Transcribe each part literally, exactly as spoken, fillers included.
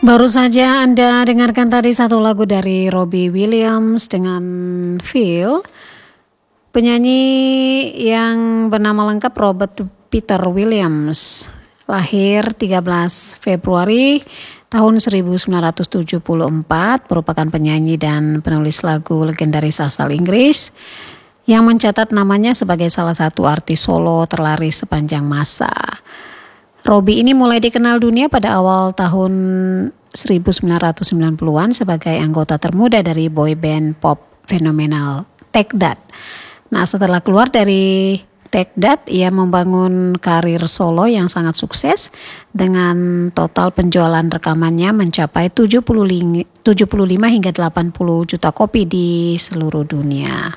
Baru saja Anda dengarkan tadi satu lagu dari Robbie Williams dengan Feel. Penyanyi yang bernama lengkap Robert Peter Williams, lahir tiga belas Februari tahun seribu sembilan ratus tujuh puluh empat, merupakan penyanyi dan penulis lagu legendaris asal Inggris yang mencatat namanya sebagai salah satu artis solo terlaris sepanjang masa. Robbie ini mulai dikenal dunia pada awal tahun seribu sembilan ratus sembilan puluhan sebagai anggota termuda dari boy band pop fenomenal Take That. Nah, setelah keluar dari Take That, ia membangun karir solo yang sangat sukses dengan total penjualan rekamannya mencapai tujuh puluh lima hingga delapan puluh juta kopi di seluruh dunia.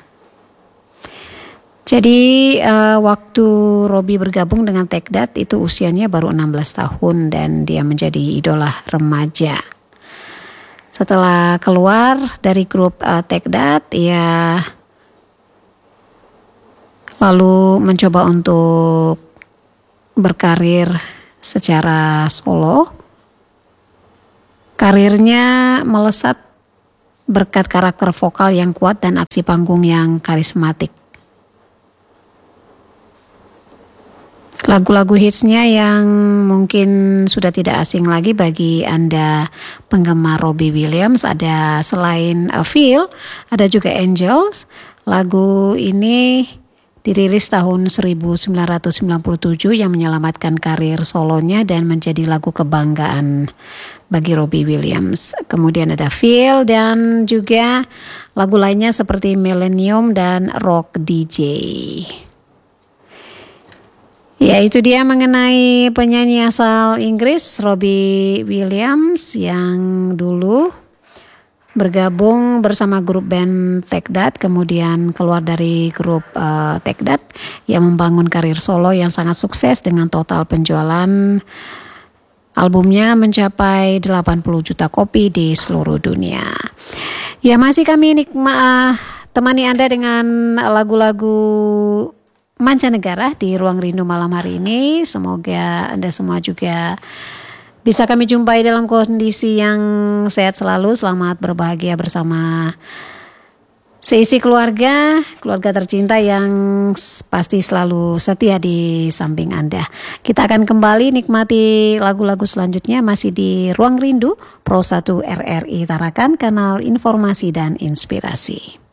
Jadi uh, waktu Robbie bergabung dengan Take That itu usianya baru enam belas tahun dan dia menjadi idola remaja. Setelah keluar dari grup uh, Take That, ia lalu mencoba untuk berkarir secara solo. Karirnya melesat berkat karakter vokal yang kuat dan aksi panggung yang karismatik. Lagu-lagu hitsnya yang mungkin sudah tidak asing lagi bagi Anda penggemar Robbie Williams ada selain A Feel, ada juga Angels. Lagu ini dirilis tahun seribu sembilan ratus sembilan puluh tujuh yang menyelamatkan karir solonya dan menjadi lagu kebanggaan bagi Robbie Williams. Kemudian ada Feel dan juga lagu lainnya seperti Millennium dan Rock D J. Ya, itu dia mengenai penyanyi asal Inggris Robbie Williams yang dulu bergabung bersama grup band Take That, kemudian keluar dari grup uh, Take That yang membangun karir solo yang sangat sukses dengan total penjualan albumnya mencapai delapan puluh juta kopi di seluruh dunia. Ya, masih kami nikma uh, temani Anda dengan lagu-lagu mancanegara di Ruang Rindu malam hari ini. Semoga Anda semua juga bisa kami jumpai dalam kondisi yang sehat selalu. Selamat berbahagia bersama seisi keluarga, keluarga tercinta yang pasti selalu setia di samping Anda. Kita akan kembali nikmati lagu-lagu selanjutnya masih di Ruang Rindu Pro satu R R I Tarakan, kanal informasi dan inspirasi.